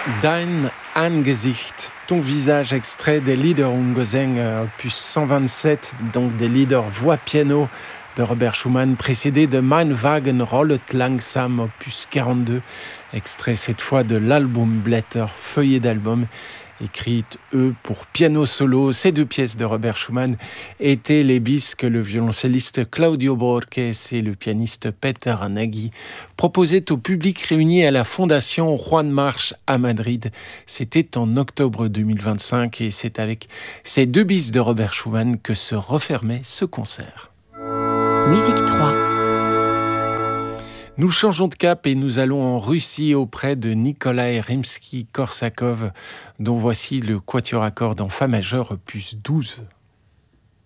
Dein Angesicht, ton visage, extrait des Liederungsgesänge, opus 127, donc des Lieder voix piano de Robert Schumann, précédé de Mein Wagen rollet langsam, opus 42, extrait cette fois de l'album Blätter, feuillet d'album, écrite, pour piano solo. Ces deux pièces de Robert Schumann étaient les bis que le violoncelliste Claudio Borges et le pianiste Peter Nagy proposaient au public réuni à la Fondation Juan March à Madrid. C'était en octobre 2025 et c'est avec ces deux bis de Robert Schumann que se refermait ce concert. Musique 3. Nous changeons de cap et nous allons en Russie auprès de Nikolai Rimsky-Korsakov, dont voici le quatuor à cordes en fa majeur opus 12.